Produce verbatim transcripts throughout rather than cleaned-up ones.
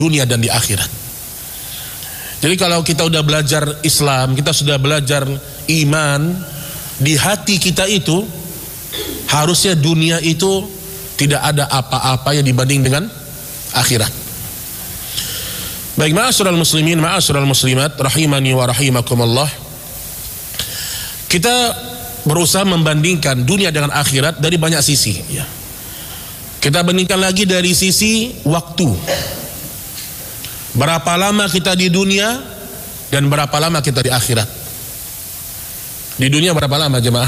dunia dan di akhirat. Jadi kalau kita sudah belajar Islam, kita sudah belajar iman, di hati kita itu harusnya dunia itu tidak ada apa-apa yang dibanding dengan akhirat. Baik, ma'asyiral muslimin, ma'asyiral muslimat, rahimani wa rahimakumullah. Kita berusaha membandingkan dunia dengan akhirat dari banyak sisi, ya. Kita bandingkan lagi dari sisi waktu. Berapa lama kita di dunia dan berapa lama kita di akhirat. Di dunia berapa lama jemaah?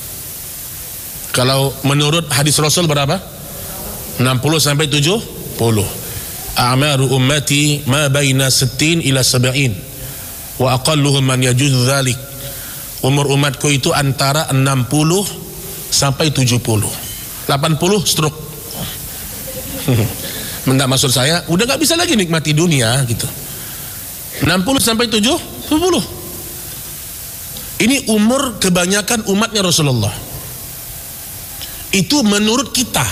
Kalau menurut hadis Rasul berapa? enam puluh sampai tujuh puluh. A'maru ummati ma baina sittin ila sab'in wa aqalluhum man yajuzu dzalik. Umur umatku itu antara enam puluh sampai tujuh puluh. delapan puluh stroke. Enggak, maksud saya udah nggak bisa lagi nikmati dunia gitu. enam puluh sampai tujuh puluh. Ini umur kebanyakan umatnya Rasulullah. Itu menurut kita.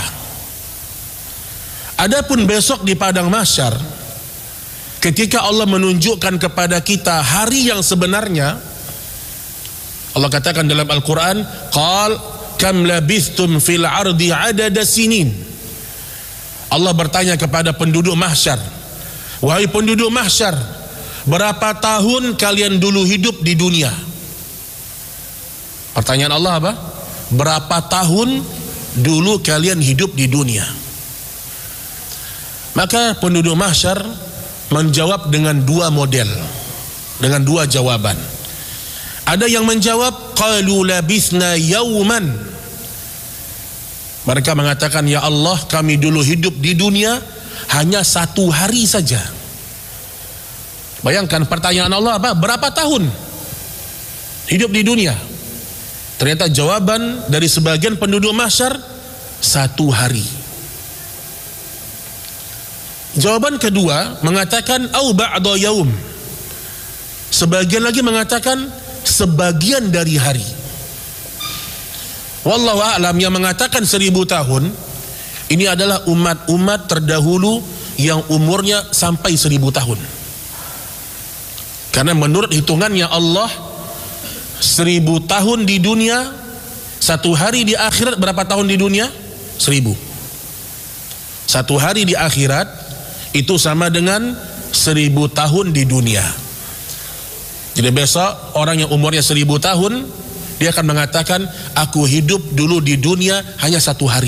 Adapun besok di padang mahsyar, ketika Allah menunjukkan kepada kita hari yang sebenarnya, Allah katakan dalam Al-Quran, qal kam labithtum fil ardi adada sinin. Allah bertanya kepada penduduk mahsyar, wahai penduduk mahsyar, berapa tahun kalian dulu hidup di dunia? Pertanyaan Allah apa? Berapa tahun dulu kalian hidup di dunia? Maka penduduk mahsyar menjawab dengan dua model, dengan dua jawaban. Ada yang menjawab qalu labithna yauman. Mereka mengatakan, ya Allah, kami dulu hidup di dunia hanya satu hari saja. Bayangkan pertanyaan Allah apa? Berapa tahun hidup di dunia? Ternyata jawaban dari sebagian penduduk mahsyar, satu hari. Jawaban kedua mengatakan au ba'da yaum. Sebagian lagi mengatakan sebagian dari hari. Wallahu a'lam, yang mengatakan seribu tahun ini adalah umat-umat terdahulu yang umurnya sampai seribu tahun. Karena menurut hitungannya Allah, seribu tahun di dunia, satu hari di akhirat berapa tahun di dunia? Seribu. Satu hari di akhirat itu sama dengan seribu tahun di dunia. Jadi besok orang yang umurnya seribu tahun, dia akan mengatakan, aku hidup dulu di dunia hanya satu hari.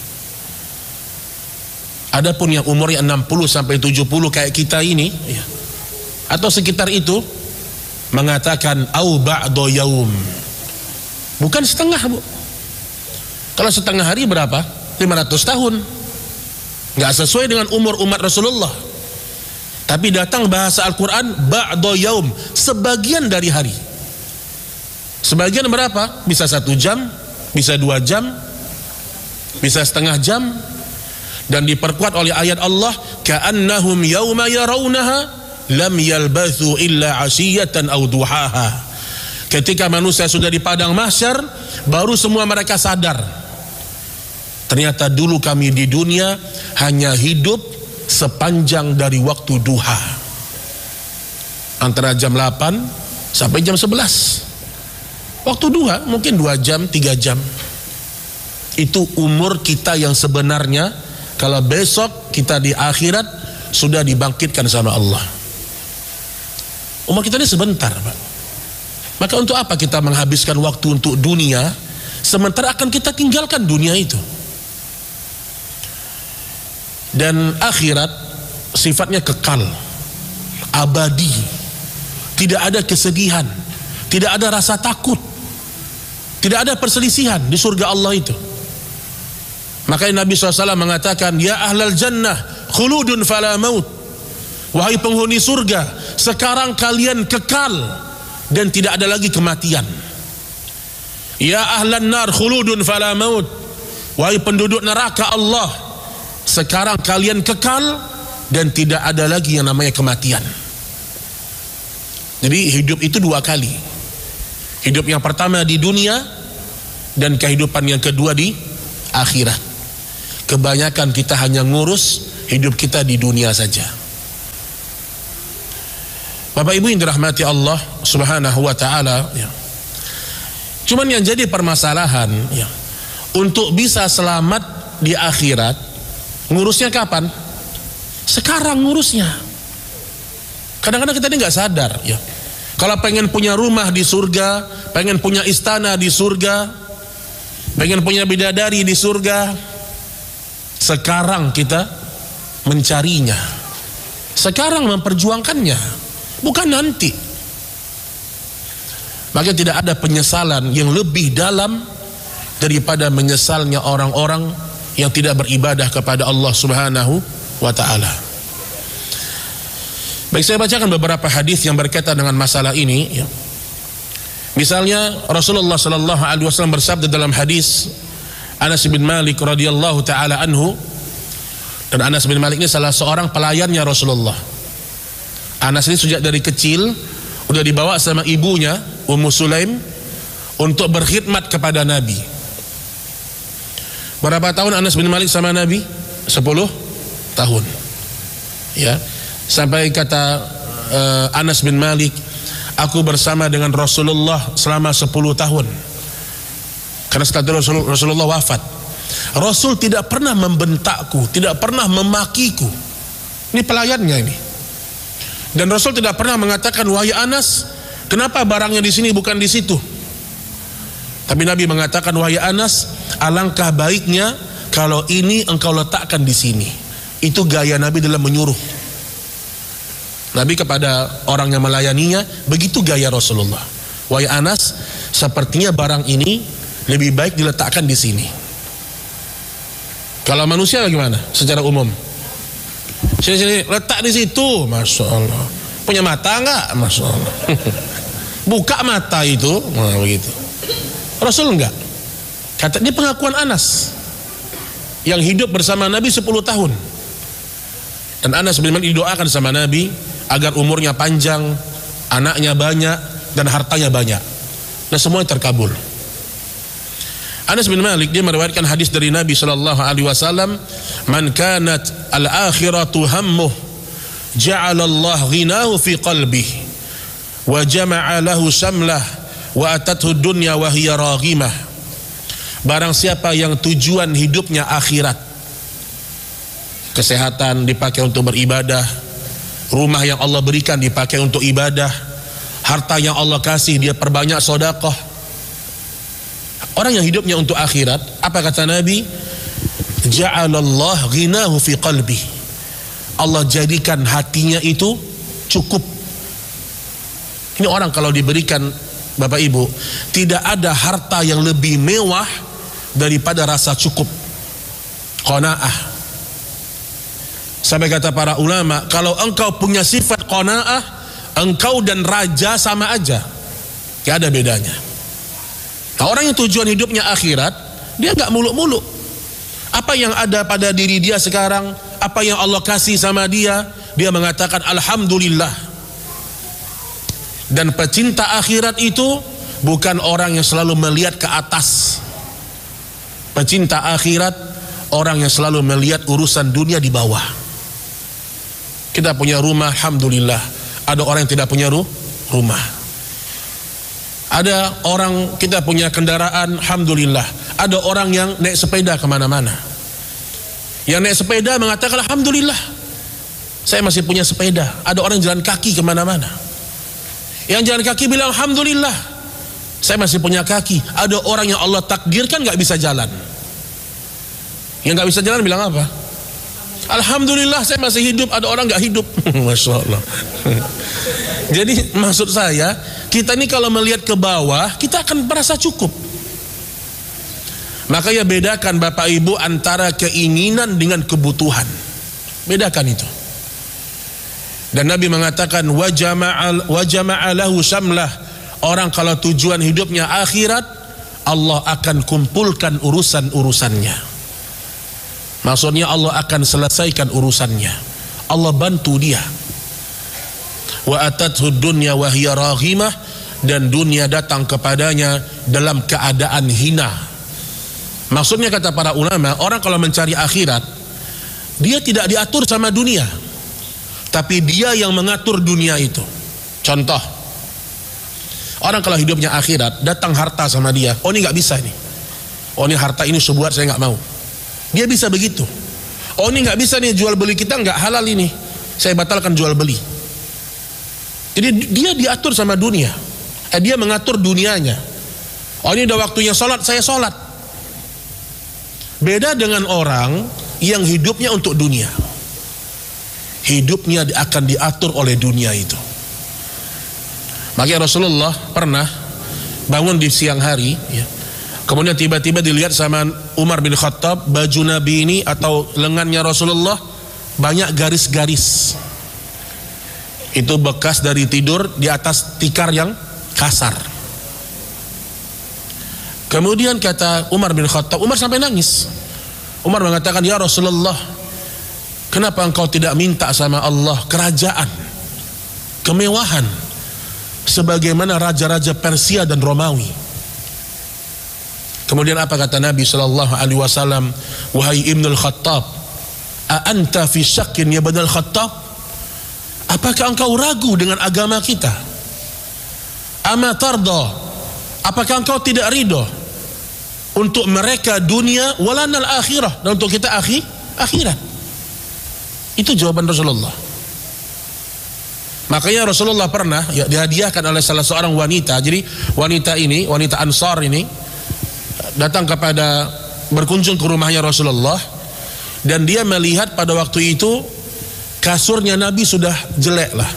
Adapun yang umurnya enam puluh sampai tujuh puluh kayak kita ini, ya, atau sekitar itu, mengatakan au ba'da yaum. Bukan setengah, Bu. Kalau setengah hari berapa? lima ratus tahun. Nggak sesuai dengan umur umat Rasulullah. Tapi datang bahasa Al-Quran ba'da yaum, sebagian dari hari. Sebagian berapa? Bisa satu jam, bisa dua jam, bisa setengah jam. Dan diperkuat oleh ayat Allah, ka'annahum yawma yarawnaha lam yalbathu illa asiyatan aw duhaha. Ketika manusia sudah di padang mahsyar, baru semua mereka sadar, ternyata dulu kami di dunia hanya hidup sepanjang dari waktu duha, antara jam delapan sampai jam sebelas. Waktu duha mungkin dua jam, tiga jam. Itu umur kita yang sebenarnya. Kalau besok kita di akhirat sudah dibangkitkan sama Allah. Umur kita ini sebentar, Pak. Maka untuk apa kita menghabiskan waktu untuk dunia, sementara akan kita tinggalkan dunia itu. Dan akhirat sifatnya kekal, abadi. Tidak ada kesedihan, tidak ada rasa takut, tidak ada perselisihan di surga Allah itu. Makanya Nabi shallallahu alaihi wasallam mengatakan, ya ahlal jannah khuludun fala maut. Wahai penghuni surga, sekarang kalian kekal dan tidak ada lagi kematian. Ya ahlan nar khuludun fala maut. Wahai penduduk neraka Allah, sekarang kalian kekal dan tidak ada lagi yang namanya kematian. Jadi hidup itu dua kali. Hidup yang pertama di dunia dan kehidupan yang kedua di akhirat. Kebanyakan kita hanya ngurus hidup kita di dunia saja. Bapak Ibu yang dirahmati Allah Subhanahu wa taala, ya. Cuman yang jadi permasalahan, ya, untuk bisa selamat di akhirat, ngurusnya kapan? Sekarang ngurusnya. Kadang-kadang kita ini nggak sadar, ya. Kalau pengen punya rumah di surga, pengen punya istana di surga, pengen punya bidadari di surga, sekarang kita mencarinya, sekarang memperjuangkannya, bukan nanti. Maka tidak ada penyesalan yang lebih dalam daripada menyesalnya orang-orang yang tidak beribadah kepada Allah Subhanahu wa ta'ala. Baik, saya bacakan beberapa hadis yang berkaitan dengan masalah ini, ya. Misalnya Rasulullah sallallahu alaihi wasallam bersabda dalam hadis Anas bin Malik radhiyallahu taala anhu, dan Anas bin Malik ini salah seorang pelayannya Rasulullah. Anas ini sejak dari kecil udah dibawa sama ibunya Ummu Sulaim untuk berkhidmat kepada Nabi. Berapa tahun Anas bin Malik sama Nabi? sepuluh tahun. Ya. Sampai kata uh, Anas bin Malik, aku bersama dengan Rasulullah selama sepuluh tahun. Karena setelah Rasul, Rasulullah wafat, Rasul tidak pernah membentakku, tidak pernah memakiku. Ini pelayannya ini. Dan Rasul tidak pernah mengatakan, wahai Anas, kenapa barangnya di sini bukan di situ? Tapi Nabi mengatakan, wahai Anas, alangkah baiknya kalau ini engkau letakkan di sini. Itu gaya Nabi dalam menyuruh. Nabi kepada orang yang melayaninya, begitu gaya Rasulullah. Wahai Anas, sepertinya barang ini lebih baik diletakkan di sini. Kalau manusia bagaimana? Secara umum, sini sini letak di situ, masya Allah. Punya mata enggak? Masya Allah. Buka mata itu, nah begitu. Rasul enggak. Kata ini pengakuan Anas yang hidup bersama Nabi sepuluh tahun. Dan Anas bin Malik didoakan sama Nabi agar umurnya panjang, anaknya banyak, dan hartanya banyak. Dan semuanya terkabul. Anas bin Malik dia meriwayatkan hadis dari Nabi sallallahu alaihi wasallam, "Man kanat al-akhiratu hammuh, ja'ala Allah ghinahu fi qalbihi, wa jama'a lahu samlah, wa atathu dunya wa hiya raghimah." Barang siapa yang tujuan hidupnya akhirat, kesehatan dipakai untuk beribadah, rumah yang Allah berikan dipakai untuk ibadah, harta yang Allah kasih dia perbanyak sedekah. Orang yang hidupnya untuk akhirat, apa kata Nabi? Ja'alallah ghinahu fi qalbi. Allah jadikan hatinya itu cukup. Ini orang kalau diberikan, Bapak Ibu, tidak ada harta yang lebih mewah daripada rasa cukup, qanaah. Sampai kata para ulama, kalau engkau punya sifat qanaah, engkau dan raja sama aja, gak ada bedanya. Nah, orang yang tujuan hidupnya akhirat, dia gak muluk-muluk. Apa yang ada pada diri dia sekarang, apa yang Allah kasih sama dia, dia mengatakan alhamdulillah. Dan pecinta akhirat itu bukan orang yang selalu melihat ke atas. Pecinta akhirat orang yang selalu melihat urusan dunia di bawah. Kita punya rumah, alhamdulillah. Ada orang yang tidak punya ru rumah. Ada orang kita punya kendaraan, alhamdulillah. Ada orang yang naik sepeda kemana-mana. Yang naik sepeda mengatakan alhamdulillah, saya masih punya sepeda. Ada orang jalan kaki kemana-mana. Yang jalan kaki bilang alhamdulillah, saya masih punya kaki. Ada orang yang Allah takdirkan gak bisa jalan. Yang gak bisa jalan bilang apa? Alhamdulillah saya masih hidup. Ada orang gak hidup. Masya Allah. Jadi maksud saya, kita ini kalau melihat ke bawah, kita akan merasa cukup. Maka ya bedakan Bapak Ibu antara keinginan dengan kebutuhan. Bedakan itu. Dan Nabi mengatakan wa jama'a lahu samlah. Orang kalau tujuan hidupnya akhirat, Allah akan kumpulkan urusan-urusannya. Maksudnya Allah akan selesaikan urusannya. Allah bantu dia. Wa atathu dunya wa hiya raghimah, dan dunia datang kepadanya dalam keadaan hina. Maksudnya kata para ulama, orang kalau mencari akhirat, dia tidak diatur sama dunia, tapi dia yang mengatur dunia itu. Contoh, orang kalau hidupnya akhirat, datang harta sama dia, oh ini nggak bisa nih, oh ini harta ini subuhat, saya nggak mau. Dia bisa begitu. Oh ini nggak bisa nih, jual beli kita nggak halal ini, saya batalkan jual beli. Jadi dia diatur sama dunia, eh, dia mengatur dunianya. Oh ini udah waktunya sholat, saya sholat. Beda dengan orang yang hidupnya untuk dunia. Hidupnya akan diatur oleh dunia itu. Makanya Rasulullah pernah bangun di siang hari, ya. Kemudian tiba-tiba dilihat sama Umar bin Khattab, baju Nabi ini atau lengannya Rasulullah banyak garis-garis. Itu bekas dari tidur di atas tikar yang kasar. Kemudian kata Umar bin Khattab, Umar sampai nangis. Umar mengatakan, ya Rasulullah, kenapa engkau tidak minta sama Allah kerajaan, kemewahan, sebagaimana raja-raja Persia dan Romawi? Kemudian apa kata Nabi Sallallahu Alaihi Wasallam? Wahai Ibnul Khattab, a anta fi syakkin ya Ibnul Khattab? Apakah engkau ragu dengan agama kita? Ama tarda, apakah engkau tidak ridho untuk mereka dunia walanal akhirah, dan untuk kita akhir akhirat? Itu jawaban Rasulullah. Makanya Rasulullah pernah ya, dihadiahkan oleh salah seorang wanita. Jadi wanita ini, wanita Ansar ini datang kepada, berkunjung ke rumahnya Rasulullah, dan dia melihat pada waktu itu kasurnya Nabi sudah jelek lah.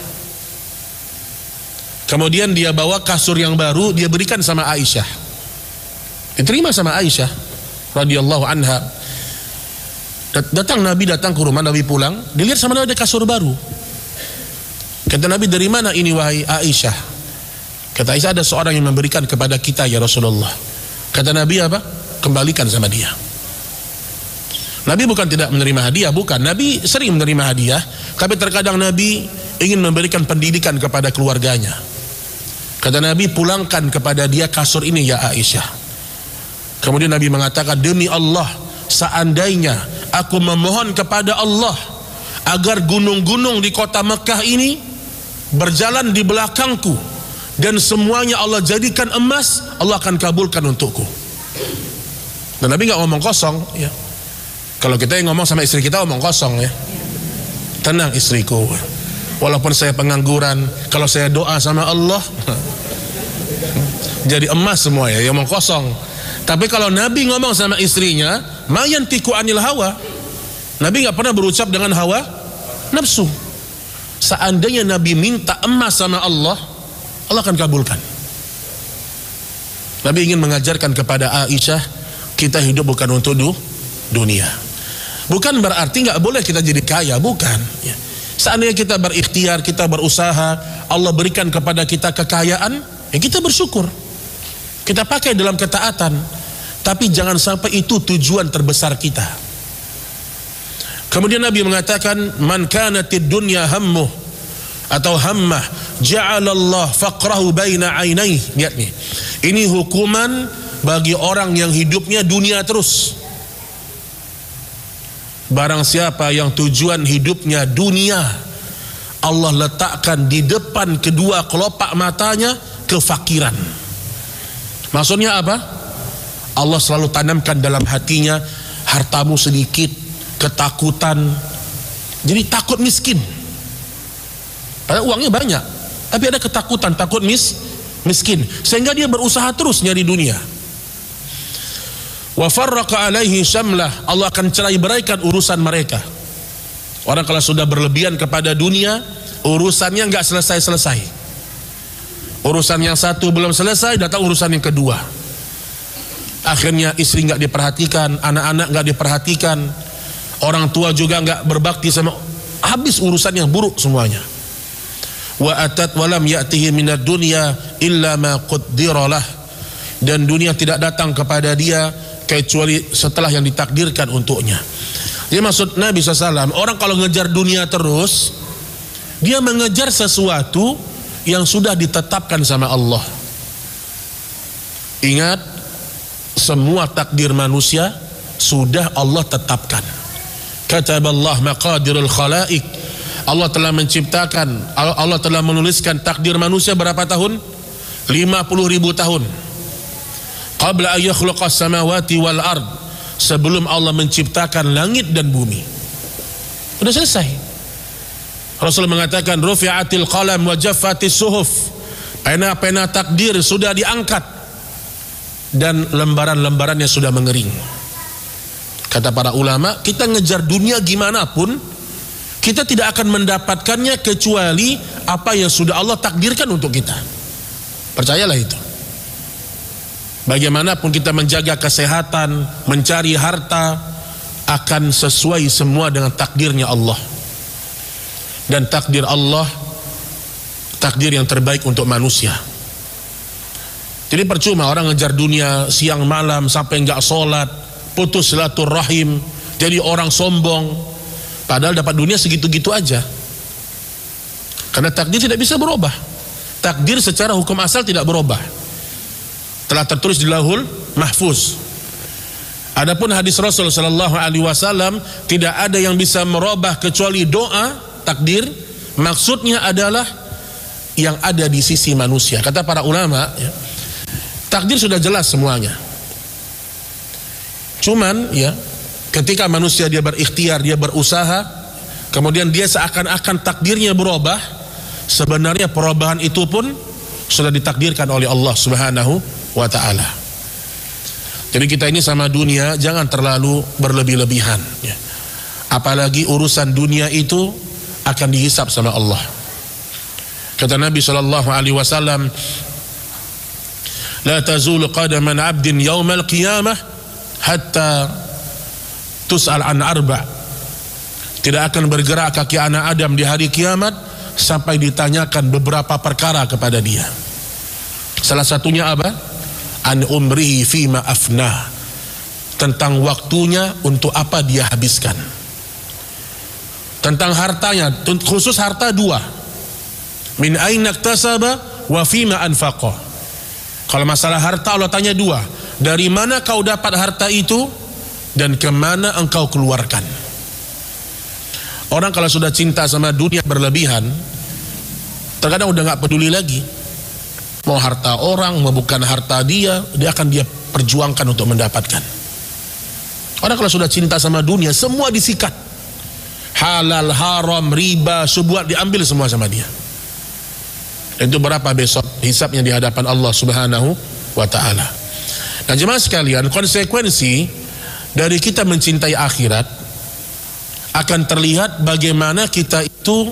Kemudian dia bawa kasur yang baru, dia berikan sama Aisyah, diterima sama Aisyah radhiyallahu anha. Datang Nabi, datang ke rumah Nabi, pulang, dilihat sama Nabi ada kasur baru. Kata Nabi, dari mana ini wahai Aisyah? Kata Aisyah, ada seorang yang memberikan kepada kita ya Rasulullah. Kata Nabi apa? Kembalikan sama dia. Nabi bukan tidak menerima hadiah, bukan. Nabi sering menerima hadiah, tapi terkadang Nabi ingin memberikan pendidikan kepada keluarganya. Kata Nabi, pulangkan kepada dia kasur ini ya Aisyah. Kemudian Nabi mengatakan, demi Allah, seandainya aku memohon kepada Allah agar gunung-gunung di kota Mekah ini berjalan di belakangku dan semuanya Allah jadikan emas, Allah akan kabulkan untukku. Dan Nabi nggak ngomong kosong ya. Kalau kita yang ngomong sama istri kita ngomong kosong ya. Tenang istriku, walaupun saya pengangguran, kalau saya doa sama Allah jadi emas semua ya, yang ngomong kosong. Tapi kalau Nabi ngomong sama istrinya, mayan tiku anil hawa, Nabi nggak pernah berucap dengan hawa nafsu. Seandainya Nabi minta emas sama Allah, Allah akan kabulkan. Nabi ingin mengajarkan kepada Aisyah, kita hidup bukan untuk du, dunia. Bukan berarti nggak boleh kita jadi kaya, bukan. Ya. Seandainya kita berikhtiar, kita berusaha, Allah berikan kepada kita kekayaan, ya kita bersyukur. Kita pakai dalam ketaatan, tapi jangan sampai itu tujuan terbesar kita. Kemudian Nabi mengatakan, man kanatid dunya hammuh atau hammah ja'alallah faqrahu baina ainai. Lihat nih, ini hukuman bagi orang yang hidupnya dunia terus. Barang siapa yang tujuan hidupnya dunia, Allah letakkan di depan kedua kelopak matanya kefakiran. Maksudnya apa? Allah selalu tanamkan dalam hatinya hartamu sedikit, ketakutan, jadi takut miskin. Padahal uangnya banyak, tapi ada ketakutan, takut mis miskin, sehingga dia berusaha terus nyari dunia. Wa farraqa alaihi syamlah, Allah akan cerai beraikan urusan mereka. Orang kalau sudah berlebihan kepada dunia, urusannya nggak selesai-selesai. Urusan yang satu belum selesai, datang urusan yang kedua. Akhirnya istri nggak diperhatikan, anak-anak nggak diperhatikan, orang tua juga nggak berbakti sama, habis urusan yang buruk semuanya. Wa atat walam ya'tihi minad dunya illa ma qaddiralah, dan dunia tidak datang kepada dia kecuali setelah yang ditakdirkan untuknya. Jadi maksud Nabi shallallahu alaihi wasallam, orang kalau ngejar dunia terus, dia mengejar sesuatu yang sudah ditetapkan sama Allah. Ingat, semua takdir manusia sudah Allah tetapkan. Kataballah maqadirul khalaik Allah telah menciptakan, Allah telah menuliskan takdir manusia berapa tahun? lima puluh ribu tahun. Qabla an yakhluqas samawati wal ard, sebelum Allah menciptakan langit dan bumi. Sudah selesai. Rasul mengatakan rufi'atil qalam wa jaffatis suhuf, pena-pena takdir sudah diangkat dan lembaran-lembarannya sudah mengering. Kata para ulama, kita ngejar dunia gimana pun kita tidak akan mendapatkannya kecuali apa yang sudah Allah takdirkan untuk kita. Percayalah itu. Bagaimanapun kita menjaga kesehatan, mencari harta, akan sesuai semua dengan takdirnya Allah. Dan takdir Allah, takdir yang terbaik untuk manusia. Jadi percuma orang ngejar dunia siang malam sampai enggak sholat, putus silaturahim, jadi orang sombong, padahal dapat dunia segitu-gitu aja. Karena takdir tidak bisa berubah. Takdir secara hukum asal tidak berubah, telah tertulis di Lauhul Mahfuz. Adapun hadis Rasul sallallahu alaihi wasallam, tidak ada yang bisa merubah kecuali doa takdir. Maksudnya adalah yang ada di sisi manusia. Kata para ulama, ya, takdir sudah jelas semuanya. Cuman ya, ketika manusia dia berikhtiar, dia berusaha, kemudian dia seakan-akan takdirnya berubah, sebenarnya perubahan itu pun sudah ditakdirkan oleh Allah Subhanahu wa ta'ala. Jadi kita ini sama dunia jangan terlalu berlebih-lebihan, ya. Apalagi urusan dunia itu akan dihisab sama Allah. Kata Nabi sallallahu alaihi wasallam, la tazulu qadaman 'abdin yaumal qiyamah hatta tus'al an arba'. Tidak akan bergerak kaki anak Adam di hari kiamat sampai ditanyakan beberapa perkara kepada dia. Salah satunya apa? An umrihi fima afnah, tentang waktunya untuk apa dia habiskan. Tentang hartanya, khusus harta dua. Min aina iktasaba wa fima anfaqa. Kalau masalah harta Allah tanya dua, dari mana kau dapat harta itu dan kemana engkau keluarkan. Orang kalau sudah cinta sama dunia berlebihan, terkadang udah gak peduli lagi. Mau harta orang, mau bukan harta dia, dia akan dia perjuangkan untuk mendapatkan. Orang kalau sudah cinta sama dunia, semua disikat. Halal, haram, riba, subuhat diambil semua sama dia. Dan itu berapa besok hisabnya di hadapan Allah Subhanahu wa ta'ala. Nah jemaah sekalian, konsekuensi dari kita mencintai akhirat akan terlihat bagaimana kita itu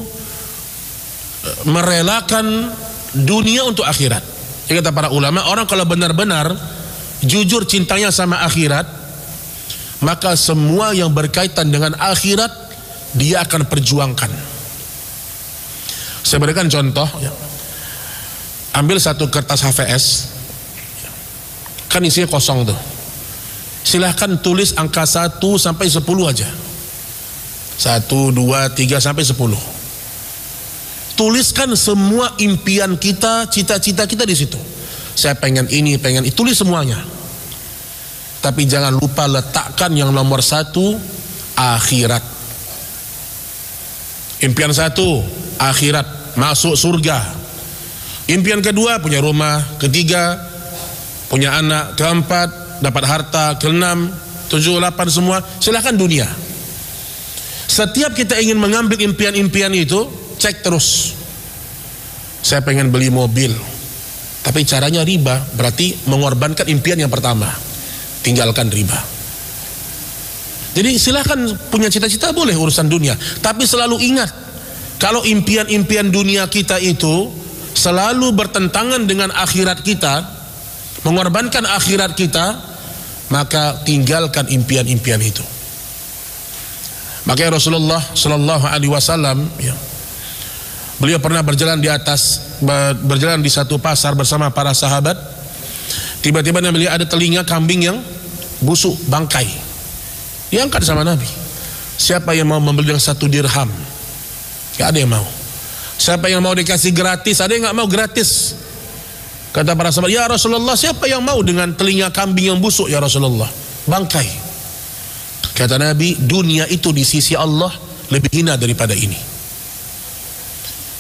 merelakan dunia untuk akhirat. Jadi kata para ulama, orang kalau benar-benar jujur cintanya sama akhirat, maka semua yang berkaitan dengan akhirat dia akan perjuangkan. Saya berikan contoh, ya. Ambil satu kertas H V S, kan isinya kosong tuh. Silahkan tulis angka satu sampai sepuluh aja. Satu, dua, tiga sampai sepuluh. Tuliskan semua impian kita, cita-cita kita di situ. Saya pengen ini, pengen itu, tulis semuanya. Tapi jangan lupa letakkan yang nomor satu, akhirat. Impian satu, akhirat, masuk surga. Impian kedua, punya rumah. Ketiga, punya anak. Keempat, dapat harta. Keenam, tujuh, delapan, semua. Silahkan dunia. Setiap kita ingin mengambil impian-impian itu, cek terus. Saya pengen beli mobil, tapi caranya riba, berarti mengorbankan impian yang pertama. Tinggalkan riba. Jadi silahkan punya cita-cita, boleh urusan dunia, tapi selalu ingat, kalau impian-impian dunia kita itu selalu bertentangan dengan akhirat kita, mengorbankan akhirat kita, maka tinggalkan impian-impian itu. Makanya Rasulullah Sallallahu Alaihi Wasallam, ya, beliau pernah berjalan di atas, berjalan di satu pasar bersama para sahabat. Tiba-tiba Nabi lihat ada telinga kambing yang busuk, bangkai. Diangkat sama Nabi. Siapa yang mau membeli dengan satu dirham? Gak ada yang mau. Siapa yang mau dikasih gratis? Ada yang gak mau gratis? Kata para sahabat, ya Rasulullah, siapa yang mau dengan telinga kambing yang busuk ya Rasulullah? Bangkai. Kata Nabi, dunia itu di sisi Allah lebih hina daripada ini.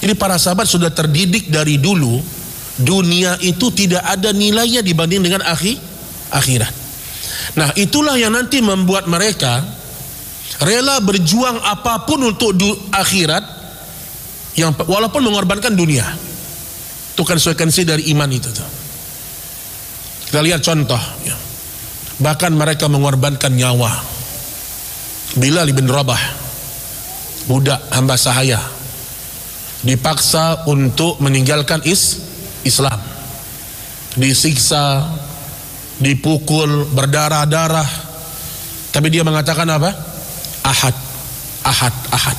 Jadi para sahabat sudah terdidik dari dulu, dunia itu tidak ada nilainya dibanding dengan akhir, akhirat. Nah, itulah yang nanti membuat mereka rela berjuang apapun untuk du- akhirat, yang walaupun mengorbankan dunia. Itu konsekuensi dari iman itu tuh. Kita lihat contoh ya. Bahkan mereka mengorbankan nyawa. Bilal bin Rabah, budak hamba sahaya, dipaksa untuk meninggalkan is Islam, disiksa, dipukul, berdarah-darah, tapi dia mengatakan apa? Ahad, ahad, ahad.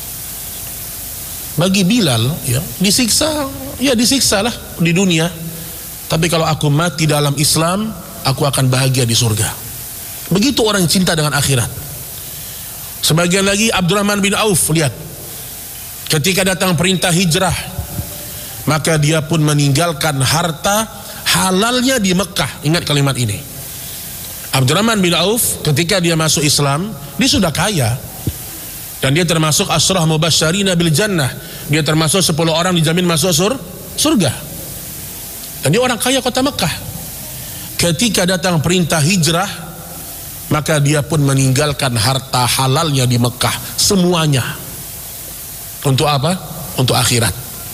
Bagi Bilal ya, disiksa, ya disiksalah di dunia, tapi kalau aku mati dalam Islam, aku akan bahagia di surga. Begitu orang cinta dengan akhirat. Sebagian lagi Abdurrahman bin Auf, lihat, ketika datang perintah hijrah, maka dia pun meninggalkan harta halalnya di Mekah. Ingat kalimat ini. Abdurrahman bin Auf ketika dia masuk Islam, dia sudah kaya, dan dia termasuk asyrah mubasysyirina bil jannah. Dia termasuk sepuluh orang dijamin masuk sur, surga. Dan dia orang kaya kota Mekah. Ketika datang perintah hijrah, maka dia pun meninggalkan harta halalnya di Mekah semuanya. Untuk apa? Untuk akhirat.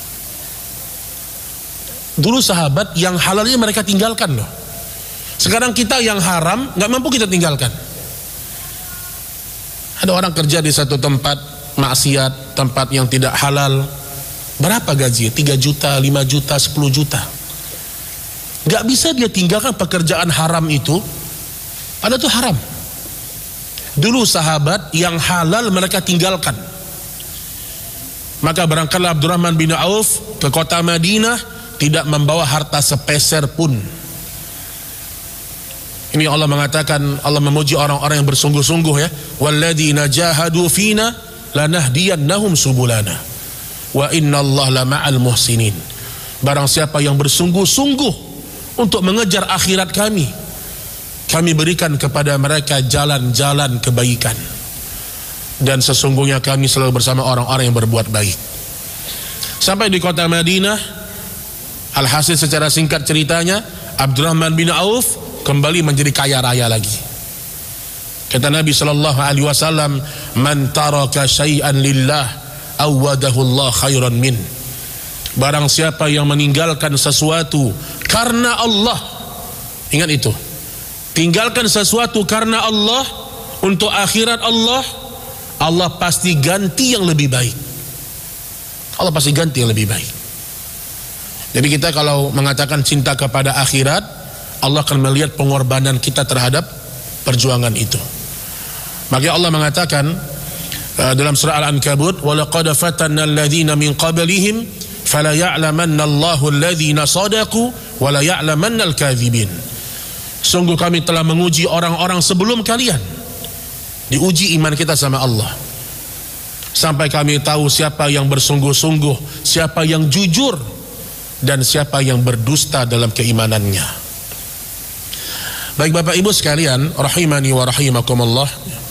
Dulu sahabat yang halalnya mereka tinggalkan loh. Sekarang kita yang haram nggak mampu kita tinggalkan. Ada orang kerja di satu tempat maksiat, tempat yang tidak halal. Berapa gaji? tiga juta, lima juta, sepuluh juta. Nggak bisa dia tinggalkan pekerjaan haram itu. Padahal itu haram. Dulu sahabat yang halal mereka tinggalkan. Maka berangkatlah Abdurrahman bin Auf ke kota Madinah, tidak membawa harta sepeser pun. Ini Allah mengatakan, Allah memuji orang-orang yang bersungguh-sungguh ya. Walladzina jahadu fina lanahdiyannahum subulana wa innallaha lama'al muhsinin. Barang siapa yang bersungguh-sungguh untuk mengejar akhirat kami, kami berikan kepada mereka jalan-jalan kebaikan, dan sesungguhnya kami selalu bersama orang-orang yang berbuat baik. Sampai di kota Madinah, alhasil secara singkat ceritanya, Abdurrahman bin Auf kembali menjadi kaya raya lagi. Kata Nabi sallallahu alaihi wasallam, "Man taraka syai'an lillah, awadahu Allah khairan min." Barang siapa yang meninggalkan sesuatu karena Allah, ingat itu, tinggalkan sesuatu karena Allah untuk akhirat Allah, Allah pasti ganti yang lebih baik. Allah pasti ganti yang lebih baik. Jadi kita kalau mengatakan cinta kepada akhirat, Allah akan melihat pengorbanan kita terhadap perjuangan itu. Maka Allah mengatakan uh, dalam surah Al-Ankabut, "Walaqad fatanna alladhina min qablihim fala ya'lamanna Allahu alladhina sadaqu wa la ya'lamanna al-kadhibin." Sungguh kami telah menguji orang-orang sebelum kalian. Diuji iman kita sama Allah, sampai kami tahu siapa yang bersungguh-sungguh, siapa yang jujur, dan siapa yang berdusta dalam keimanannya. Baik Bapak Ibu sekalian, rahimani wa rahimakumullah,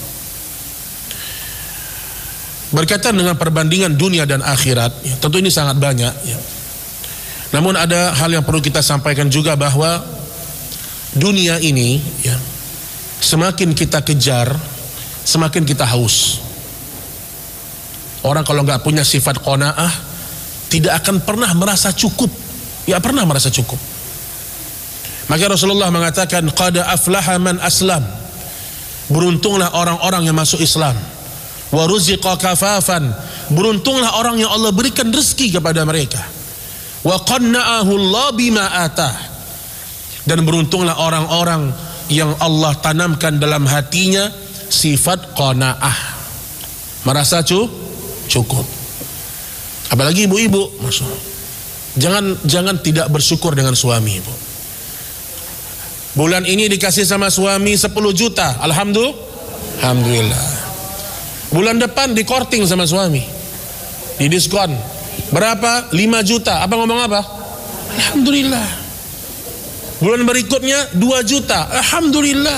berkaitan dengan perbandingan dunia dan akhirat, ya, tentu ini sangat banyak ya. Namun ada hal yang perlu kita sampaikan juga, bahwa dunia ini ya, semakin kita kejar, semakin kita haus. Orang kalau nggak punya sifat qanaah, tidak akan pernah merasa cukup. Ya pernah merasa cukup. Maka Rasulullah mengatakan, qad aflaha man aslam. Beruntunglah orang-orang yang masuk Islam. Wa ruziqa kafafan. Beruntunglah orang yang Allah berikan rezeki kepada mereka. Wa qanna'ahu Allah bima atah. Dan beruntunglah orang-orang yang Allah tanamkan dalam hatinya sifat qanaah, merasa cu cukup. Apalagi ibu-ibu, masuk. Jangan jangan tidak bersyukur dengan suami, ibu. Bulan ini dikasih sama suami sepuluh juta, alhamdulillah. Alhamdulillah. Bulan depan dikorting sama suami, di diskon berapa? lima juta. Apa ngomong apa? Alhamdulillah. Bulan berikutnya dua juta, alhamdulillah.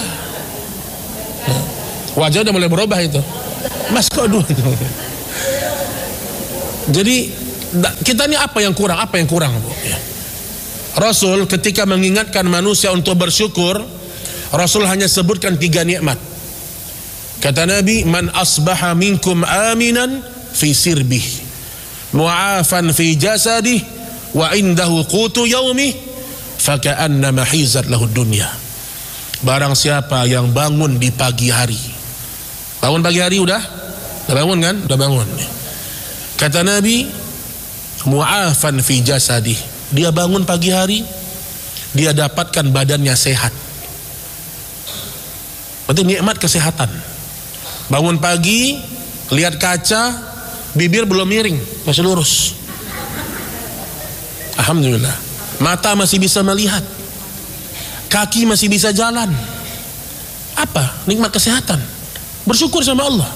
Wajah udah mulai berubah itu. Mas kok dua? Jadi Kita ini apa yang kurang? Apa yang kurang, Bu? Ya. Rasul ketika mengingatkan manusia untuk bersyukur, Rasul hanya sebutkan tiga nikmat. Kata Nabi, man asbaha minkum aminan fi sirbih, mu'afan fi jasadih, wa indahu qutu yaumih, faka'annama hizat lahu dunya. Barang siapa yang bangun di pagi hari, bangun pagi hari udah? Udah bangun kan? Udah bangun. Kata Nabi, mu'afan fi jasadih, dia bangun pagi hari, dia dapatkan badannya sehat. Berarti nikmat kesehatan. Bangun pagi, lihat kaca, bibir belum miring, masih lurus. Alhamdulillah. Mata masih bisa melihat, kaki masih bisa jalan. Apa? Nikmat kesehatan. Bersyukur sama Allah.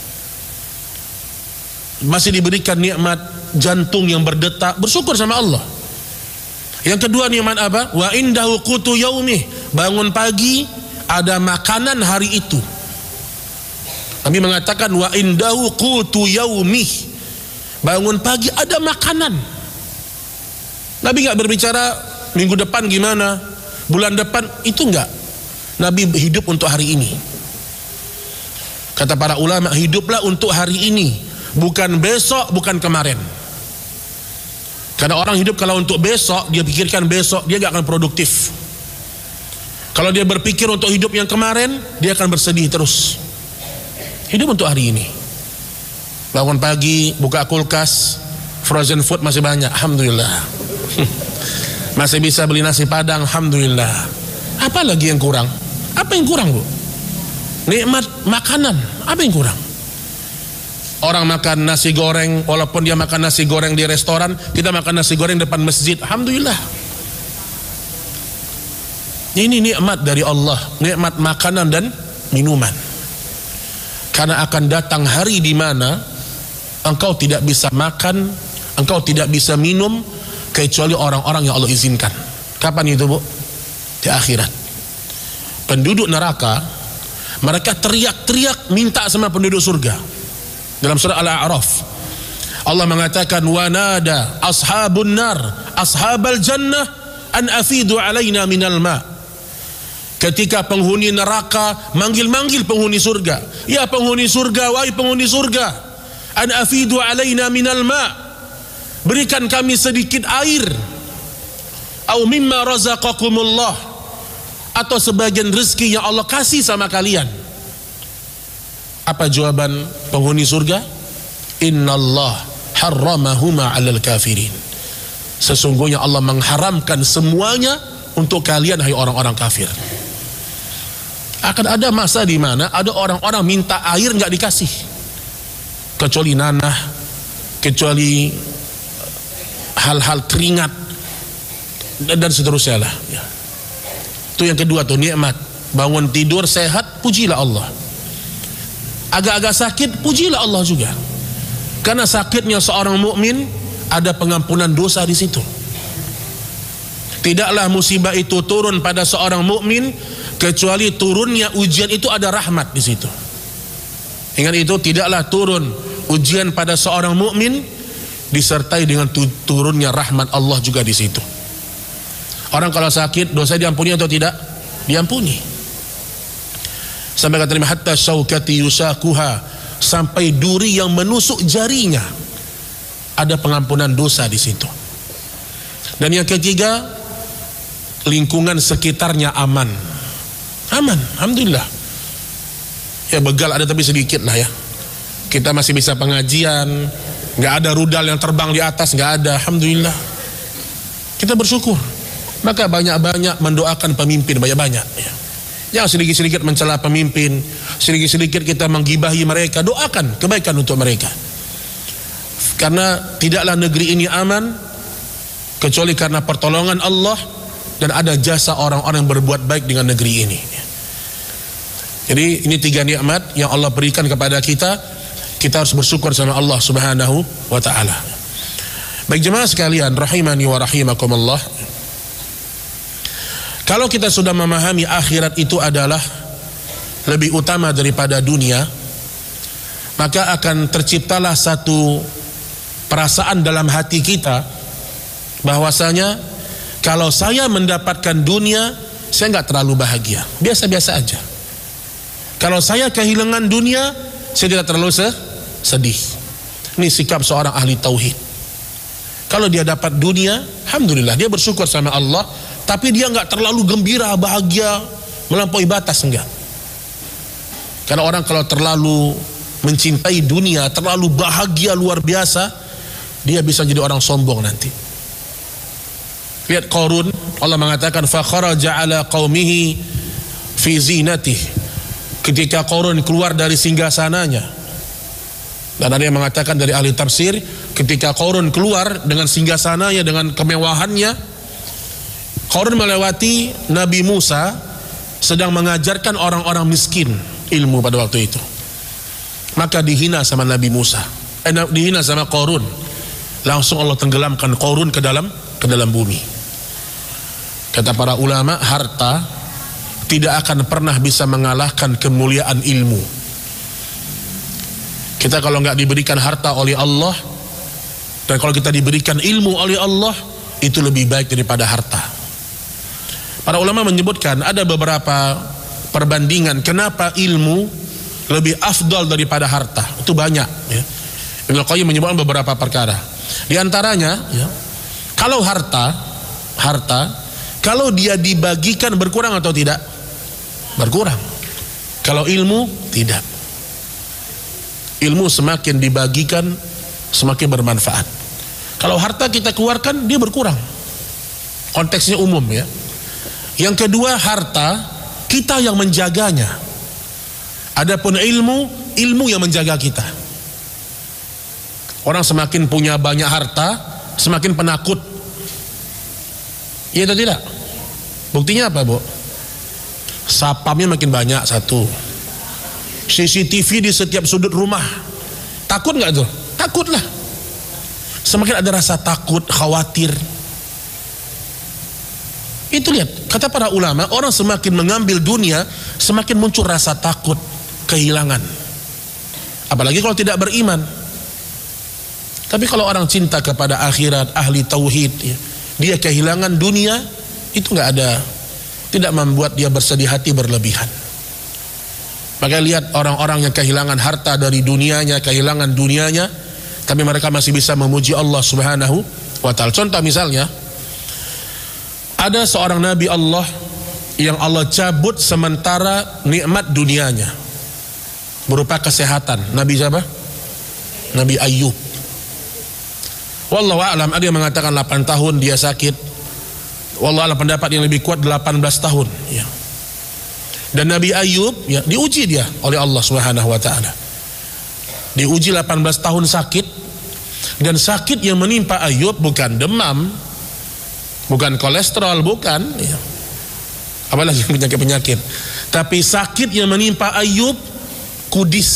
Masih diberikan nikmat jantung yang berdetak, bersyukur sama Allah. Yang kedua nikmat apa? Wa indahu qutu yaumih, bangun pagi ada makanan hari itu. Nabi mengatakan wa indahu qutu yaumih, bangun pagi ada makanan. Nabi enggak berbicara minggu depan gimana, bulan depan, itu enggak. Nabi hidup untuk hari ini. Kata para ulama, hiduplah untuk hari ini, bukan besok, bukan kemarin. Karena orang hidup kalau untuk besok, dia pikirkan besok, dia enggak akan produktif. Kalau dia berpikir untuk hidup yang kemarin, dia akan bersedih terus. Hidup untuk hari ini. Bangun pagi, buka kulkas, frozen food masih banyak, alhamdulillah. Masih bisa beli nasi padang, alhamdulillah. Apa lagi yang kurang? Apa yang kurang, Bu? Nikmat makanan, apa yang kurang? Orang makan nasi goreng, walaupun dia makan nasi goreng di restoran, kita makan nasi goreng depan masjid, alhamdulillah. Ini nikmat dari Allah, nikmat makanan dan minuman. Karena akan datang hari di mana engkau tidak bisa makan, engkau tidak bisa minum kecuali orang-orang yang Allah izinkan. Kapan itu, Bu? Di akhirat. Penduduk neraka, mereka teriak-teriak minta sama penduduk surga. Dalam surah Al-A'raf, Allah mengatakan, wa nada ashabun nar ashabal jannah an afidu alaina minal ma'. Ketika penghuni neraka manggil-manggil penghuni surga, ya penghuni surga, wahai penghuni surga, an afidu alaina minal ma', berikan kami sedikit air, au mimma razaqakumullah, atau sebagian rezeki yang Allah kasih sama kalian. Apa jawaban penghuni surga? Innallah harramahuma 'alal kafirin. Sesungguhnya Allah mengharamkan semuanya untuk kalian, hai orang-orang kafir. Akan ada masa di mana ada orang-orang minta air nggak dikasih, kecuali nanah, kecuali hal-hal keringat dan, dan seterusnya lah. Ya. Itu yang kedua tuh, nikmat. Bangun tidur sehat, pujilah Allah. Agak-agak sakit, pujilah Allah juga. Karena sakitnya seorang mukmin ada pengampunan dosa di situ. Tidaklah musibah itu turun pada seorang mukmin kecuali turunnya ujian itu ada rahmat di situ. Ingat itu, tidaklah turun ujian pada seorang mukmin disertai dengan turunnya rahmat Allah juga di situ. Orang kalau sakit, dosa diampuni atau tidak? Diampuni. Sampai kata Nabi, hatta syaukati yusakuha, sampai duri yang menusuk jarinya, ada pengampunan dosa di situ. Dan yang ketiga, lingkungan sekitarnya aman. Aman, alhamdulillah. Ya begal ada tapi sedikit lah ya. Kita masih bisa pengajian, nggak ada rudal yang terbang di atas, nggak ada, alhamdulillah. Kita bersyukur. Maka banyak-banyak mendoakan pemimpin, banyak-banyak ya. Jangan sedikit-sedikit mencela pemimpin, sedikit-sedikit kita menggibahi mereka. Doakan kebaikan untuk mereka. Karena tidaklah negeri ini aman kecuali karena pertolongan Allah dan ada jasa orang-orang yang berbuat baik dengan negeri ini. Jadi ini tiga nikmat yang Allah berikan kepada kita. Kita harus bersyukur sama Allah Subhanahu wa ta'ala. Baik jemaah sekalian, rahimani wa rahimakumullah. Kalau kita sudah memahami akhirat itu adalah lebih utama daripada dunia, maka akan terciptalah satu perasaan dalam hati kita bahwasanya kalau saya mendapatkan dunia, saya nggak terlalu bahagia, biasa-biasa aja. Kalau saya kehilangan dunia, saya tidak terlalu sedih. Ini sikap seorang ahli tauhid. Kalau dia dapat dunia, alhamdulillah, dia bersyukur sama Allah, tapi dia nggak terlalu gembira, bahagia, melampaui batas, enggak. Karena orang kalau terlalu mencintai dunia, terlalu bahagia luar biasa, dia bisa jadi orang sombong nanti. Lihat Qarun, Allah mengatakan fa kharaja ala qaumihi fi zinatih. Ketika Qarun keluar dari singgasananya, dan ada yang mengatakan dari ahli tafsir, ketika Qarun keluar dengan singgasananya, dengan kemewahannya, Qarun melewati Nabi Musa sedang mengajarkan orang-orang miskin ilmu pada waktu itu. Maka dihina sama Nabi Musa, eh, dihina sama Qarun. Langsung Allah tenggelamkan Qarun ke dalam ke dalam bumi. Kata para ulama, harta tidak akan pernah bisa mengalahkan kemuliaan ilmu. Kita kalau nggak diberikan harta oleh Allah, dan kalau kita diberikan ilmu oleh Allah, itu lebih baik daripada harta. Para ulama menyebutkan ada beberapa perbandingan kenapa ilmu lebih afdal daripada harta. Itu banyak, ya. Ibnu Qayyim menyebutkan beberapa perkara. Di antaranya, ya, kalau harta, harta kalau dia dibagikan berkurang atau tidak? Berkurang. Kalau ilmu, tidak. Ilmu semakin dibagikan, semakin bermanfaat. Kalau harta kita keluarkan, dia berkurang. Konteksnya umum, ya. Yang kedua, harta kita yang menjaganya. Adapun ilmu, ilmu yang menjaga kita. Orang semakin punya banyak harta, semakin penakut. Iya atau tidak? Buktinya apa, Bu? Sapamnya makin banyak, satu. C C T V di setiap sudut rumah. Takut nggak tuh? Takutlah. Semakin ada rasa takut, khawatir. Itu lihat, kata para ulama, orang semakin mengambil dunia, semakin muncul rasa takut, kehilangan. Apalagi kalau tidak beriman. Tapi kalau orang cinta kepada akhirat, ahli tauhid, ya, dia kehilangan dunia, itu nggak ada, tidak membuat dia bersedih hati berlebihan. Maka lihat orang-orang yang kehilangan harta dari dunianya, kehilangan dunianya, tapi mereka masih bisa memuji Allah Subhanahu wa Ta'ala. Contoh misalnya, ada seorang nabi Allah yang Allah cabut sementara nikmat dunianya berupa kesehatan. Nabi siapa? Nabi Ayub. Wallahu a'lam, ada yang mengatakan delapan tahun dia sakit. Wallahu a'lam, pendapat yang lebih kuat delapan belas tahun, ya. Dan Nabi Ayub, ya, diuji dia oleh Allah Subhanahu wa Ta'ala. Diuji delapan belas tahun sakit, dan sakit yang menimpa Ayub bukan demam, bukan kolesterol, bukan, ya, apalagi penyakit-penyakit, tapi sakit yang menimpa Ayub kudis,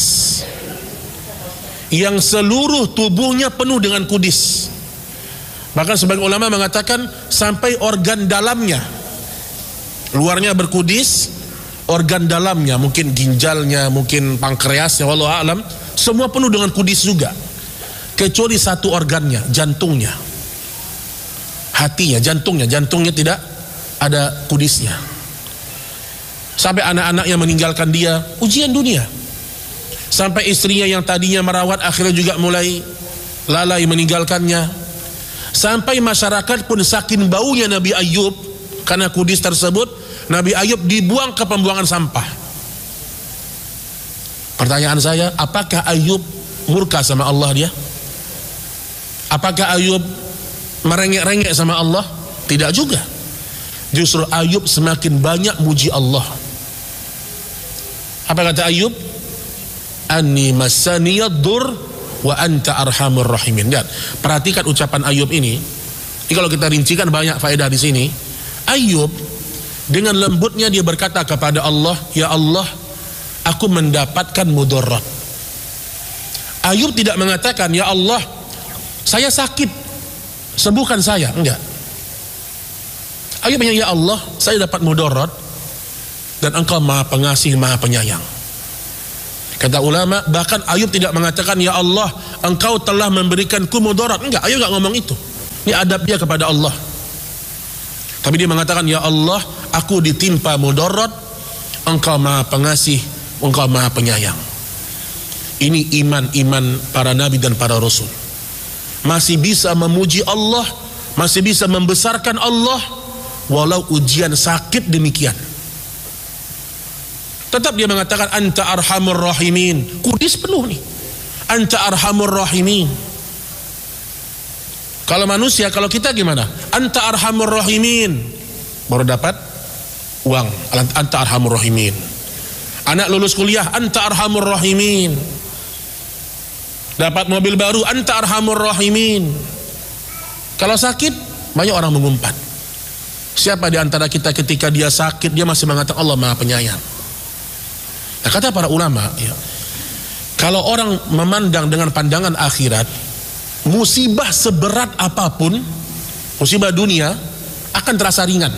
yang seluruh tubuhnya penuh dengan kudis. Bahkan sebagian ulama mengatakan sampai organ dalamnya, luarnya berkudis, organ dalamnya, mungkin ginjalnya, mungkin pankreasnya, wallahu a'lam, semua penuh dengan kudis juga, kecuali satu organnya, jantungnya, hatinya, jantungnya, jantungnya tidak ada kudisnya. Sampai anak-anaknya meninggalkan dia, ujian dunia. Sampai istrinya yang tadinya merawat akhirnya juga mulai lalai meninggalkannya. Sampai masyarakat pun saking baunya Nabi Ayub karena kudis tersebut, Nabi Ayub dibuang ke pembuangan sampah. Pertanyaan saya, apakah Ayub murka sama Allah dia? Apakah Ayub merengek-rengek sama Allah? Tidak juga. Justru Ayub semakin banyak muji Allah. Apa kata Ayub? Anni massaniyad dur wa anta arhamur rahimin. Lihat, perhatikan ucapan Ayub ini. Ini kalau kita rincikan banyak faedah di sini. Ayub dengan lembutnya dia berkata kepada Allah, ya Allah, aku mendapatkan mudarat. Ayub tidak mengatakan, ya Allah, saya sakit, sembuhkan saya. Enggak. Ayub bilang, ya Allah, saya dapat mudarat dan engkau maha pengasih, maha penyayang. Kata ulama, bahkan Ayub tidak mengatakan, ya Allah, engkau telah memberikanku mudarat. Enggak, Ayub enggak ngomong itu. Ini adab dia kepada Allah. Tapi dia mengatakan, ya Allah, aku ditimpa mudarat, engkau maha pengasih, engkau maha penyayang. Ini iman-iman para nabi dan para rasul. Masih bisa memuji Allah, masih bisa membesarkan Allah, walau ujian sakit demikian. Tetap dia mengatakan, anta arhamur rahimin. Kudis penuh nih, anta arhamur rahimin. Kalau manusia, kalau kita gimana? Anta arhamur rahimin, baru dapat uang, anta arhamur rahimin. Anak lulus kuliah, anta arhamur rahimin. Dapat mobil baru, anta arhamur rahimin. Kalau sakit, banyak orang mengumpat. Siapa di antara kita ketika dia sakit, dia masih mengatakan Allah maha penyayang? Nah, kata para ulama, ya, kalau orang memandang dengan pandangan akhirat, musibah seberat apapun, musibah dunia akan terasa ringan.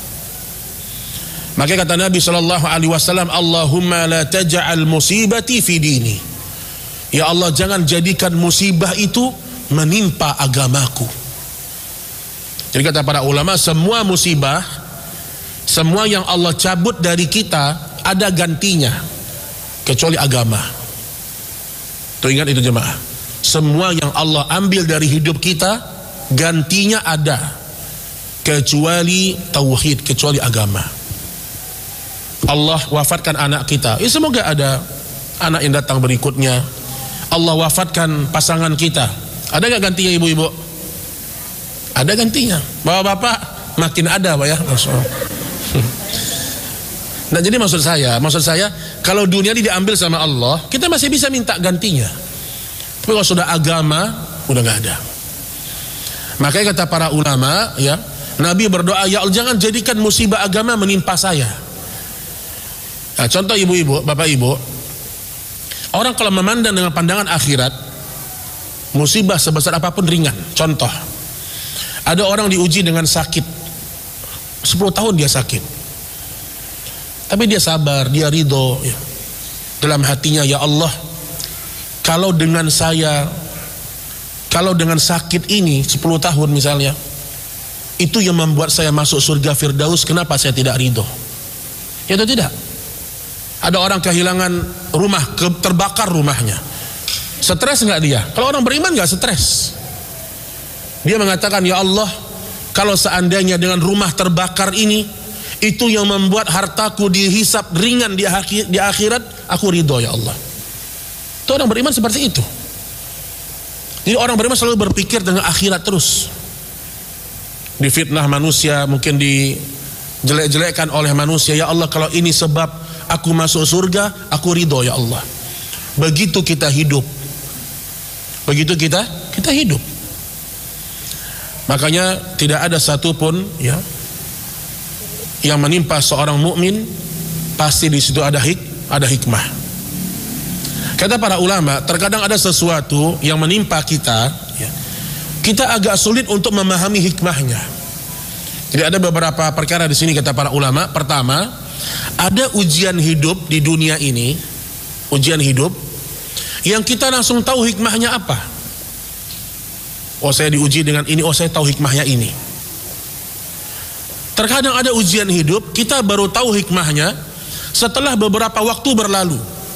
Maka kata Nabi shallallahu alaihi wasallam, Allahumma la taj'al musibati fi dini. Ya Allah, jangan jadikan musibah itu menimpa agamaku. Jadi kata para ulama, semua musibah, semua yang Allah cabut dari kita ada gantinya, kecuali agama. Tuh, ingat itu jemaah. Semua yang Allah ambil dari hidup kita, gantinya ada, kecuali tauhid, kecuali agama. Allah wafatkan anak kita, ya semoga ada anak yang datang berikutnya. Allah wafatkan pasangan kita, ada gak gantinya ibu-ibu? Ada gantinya. Bapak-bapak makin ada Pak ya. Nah, jadi maksud saya, maksud saya kalau dunia ini diambil sama Allah, kita masih bisa minta gantinya. Tapi kalau sudah agama, udah nggak ada. Makanya kata para ulama, ya, Nabi berdoa, ya Allah, jangan jadikan musibah agama menimpa saya. Nah, contoh ibu-ibu, bapak ibu, orang kalau memandang dengan pandangan akhirat, musibah sebesar apapun ringan. Contoh, ada orang diuji dengan sakit, sepuluh tahun dia sakit, tapi dia sabar, dia ridho, ya. Dalam hatinya, ya Allah, kalau dengan saya, kalau dengan sakit ini sepuluh tahun misalnya, itu yang membuat saya masuk surga Firdaus, kenapa saya tidak ridho? Ya atau tidak? Ada orang kehilangan rumah, terbakar rumahnya, stres nggak dia? Kalau orang beriman nggak stres. Dia mengatakan, ya Allah, kalau seandainya dengan rumah terbakar ini, itu yang membuat hartaku dihisap ringan di, akhir, di akhirat, aku ridho ya Allah. Itu orang beriman seperti itu. Jadi orang beriman selalu berpikir dengan akhirat terus. Difitnah manusia, mungkin dijelek-jelekkan oleh manusia, ya Allah, kalau ini sebab aku masuk surga, aku ridho ya Allah. Begitu kita hidup, begitu kita kita hidup. Makanya tidak ada satupun, ya, yang menimpa seorang mukmin, pasti di situ ada hik, ada hikmah. Kata para ulama, terkadang ada sesuatu yang menimpa kita, ya, kita agak sulit untuk memahami hikmahnya. Jadi ada beberapa perkara di sini kata para ulama. Pertama, ada ujian hidup di dunia ini, ujian hidup yang kita langsung tahu hikmahnya apa. Oh, saya diuji dengan ini, oh saya tahu hikmahnya ini. Terkadang ada ujian hidup, kita baru tahu hikmahnya setelah beberapa waktu berlalu.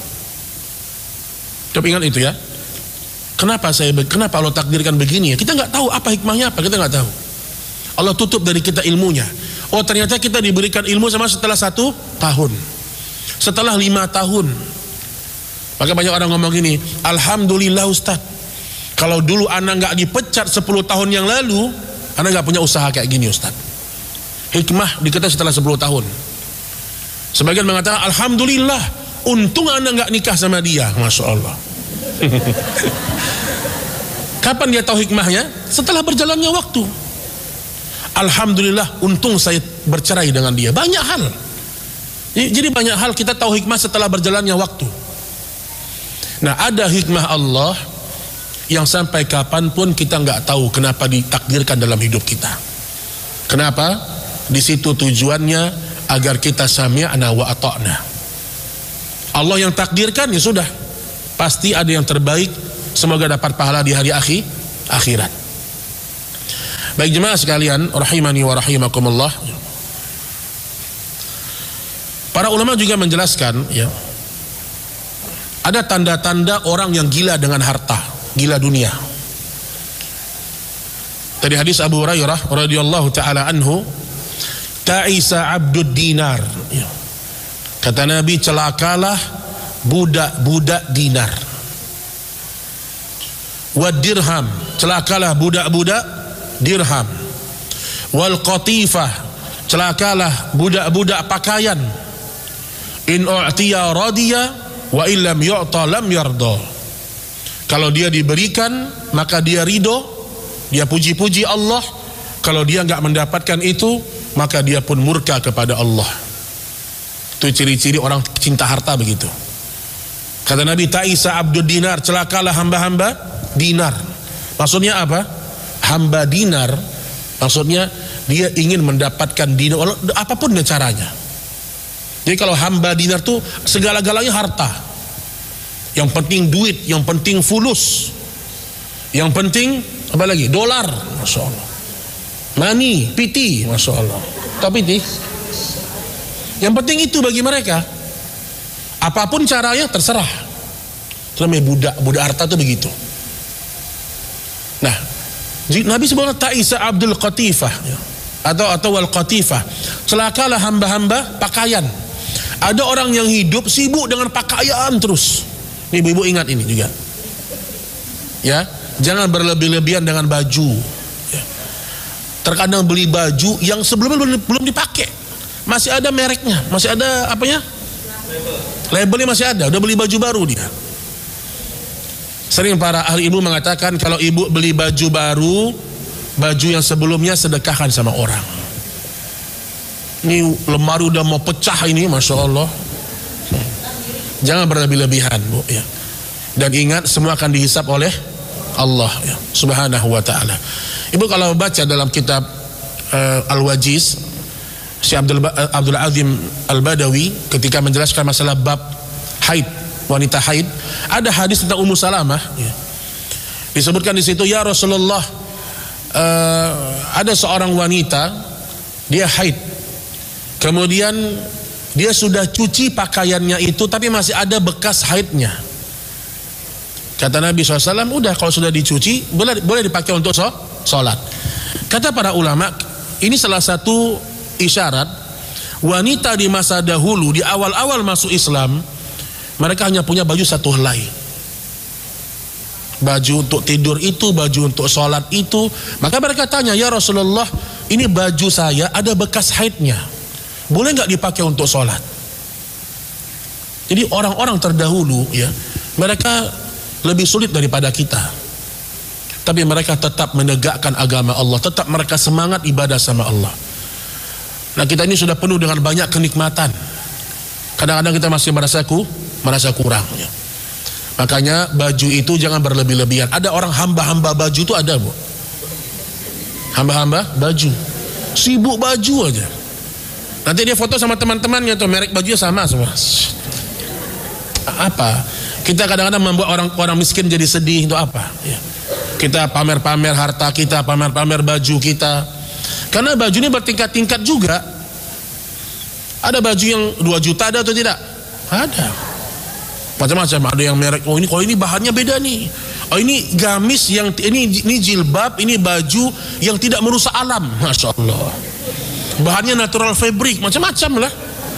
Coba ingat itu ya. Kenapa saya, kenapa Allah takdirkan begini ya? Kita nggak tahu apa hikmahnya apa, kita nggak tahu. Allah tutup dari kita ilmunya. Oh, ternyata kita diberikan ilmu sama setelah satu tahun, setelah lima tahun. Maka banyak orang ngomong gini, alhamdulillah Ustaz, kalau dulu anak nggak dipecat sepuluh tahun yang lalu, anak nggak punya usaha kayak gini Ustaz. Hikmah diketahui setelah sepuluh tahun. Sebagian mengatakan, alhamdulillah, untung anak nggak nikah sama dia, masya Allah. Kapan dia tahu hikmahnya? Setelah berjalannya waktu. Alhamdulillah, untung saya bercerai dengan dia. Banyak hal. Jadi banyak hal kita tahu hikmah setelah berjalannya waktu. Nah, ada hikmah Allah yang sampai kapanpun kita nggak tahu kenapa ditakdirkan dalam hidup kita. Kenapa? Di situ tujuannya agar kita sami'na wa ata'na. Allah yang takdirkan, ya sudah, pasti ada yang terbaik. Semoga dapat pahala di hari akhir akhirat. Baik jemaah sekalian, rahimani wa rahimakumullah. Para ulama juga menjelaskan, ya, ada tanda-tanda orang yang gila dengan harta, gila dunia. Dari hadis Abu Hurairah radhiyallahu taala anhu, ta'isa abdud dinar. Ya. Kata Nabi, celakalah budak-budak dinar. Wad dirham, celakalah budak-budak dirham. Wal qatifah, celakalah budak-budak pakaian. In u'tiya radiya wa illam yu'ta lam yarda. Kalau dia diberikan maka dia ridho, dia puji-puji Allah. Kalau dia enggak mendapatkan itu, maka dia pun murka kepada Allah. Itu ciri-ciri orang cinta harta begitu. Kata Nabi, ta'isa abdud dinar, celakalah hamba-hamba dinar. Maksudnya apa? Hamba dinar, maksudnya dia ingin mendapatkan dinar apapun caranya. Jadi kalau hamba dinar tuh segala-galanya harta. Yang penting duit, yang penting fulus, yang penting apa lagi? Dolar, masya Allah. Money, piti, masya Allah. Tapi piti. Yang penting itu bagi mereka. Apapun caranya terserah. Itu namanya budak, budak harta tuh begitu. Nah, Nabi sebutkan ta'isa abdul qatifah, atau atau wal qatifah, celakalah hamba-hamba pakaian. Ada orang yang hidup sibuk dengan pakaian terus. Nih ibu-ibu ingat ini juga, ya, jangan berlebih-lebihan dengan baju. Ya. Terkadang beli baju yang sebelumnya belum, belum dipakai, masih ada mereknya, masih ada apanya, labelnya masih ada, udah beli baju baru dia. Sering para ahli ilmu mengatakan kalau ibu beli baju baru, baju yang sebelumnya sedekahkan sama orang. Ini lemari udah mau pecah ini, masya Allah. Jangan berlebih-lebihan, bu. Ya. Dan ingat, semua akan dihisap oleh Allah, ya, Subhanahu wa Ta'ala. Ibu kalau baca dalam kitab uh, Al-Wajiz, Syekh Abdul, uh, Abdul Azim Al-Badawi ketika menjelaskan masalah bab haid, wanita haid, ada hadis tentang Ummu Salamah, ya. Disebutkan di situ, ya Rasulullah, uh, ada seorang wanita, dia haid, kemudian dia sudah cuci pakaiannya itu, tapi masih ada bekas haidnya. Kata Nabi shallallahu alaihi wasallam, udah kalau sudah dicuci boleh, boleh dipakai untuk sholat. Kata para ulama, ini salah satu isyarat wanita di masa dahulu, di awal-awal masuk Islam, mereka hanya punya baju satu helai. Baju untuk tidur itu, baju untuk sholat itu. Maka mereka tanya, ya Rasulullah, ini baju saya ada bekas haidnya, boleh nggak dipakai untuk sholat? Jadi orang-orang terdahulu, ya, mereka lebih sulit daripada kita, tapi mereka tetap menegakkan agama Allah, tetap mereka semangat ibadah sama Allah. Nah, kita ini sudah penuh dengan banyak kenikmatan, kadang-kadang kita masih merasa ku, merasa kurang, ya. Makanya baju itu jangan berlebih-lebihan. Ada orang hamba-hamba baju itu ada, bu, hamba-hamba baju, sibuk baju aja. Nanti dia foto sama teman-temannya tuh, merek bajunya sama semua. Apa? Kita kadang-kadang membuat orang-orang miskin jadi sedih, itu apa? Ya. Kita pamer-pamer harta kita, pamer-pamer baju kita. Karena baju ini bertingkat-tingkat juga. Ada baju yang dua juta ada atau tidak? Ada. Macam-macam. Ada yang merek, oh ini kalau ini bahannya beda nih. Oh ini gamis yang ini ini jilbab, ini baju yang tidak merusak alam. Masya Allah. Bahannya natural fabric, macam-macam lah.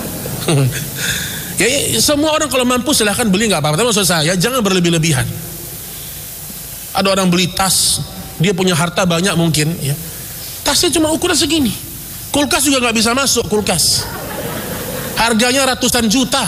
Ya, semua orang kalau mampu silahkan beli, nggak apa-apa. Tapi maksud saya jangan berlebih-lebihan. Ada orang beli tas, dia punya harta banyak mungkin, ya. Tasnya cuma ukuran segini. Kulkas juga nggak bisa masuk, kulkas. Harganya ratusan juta.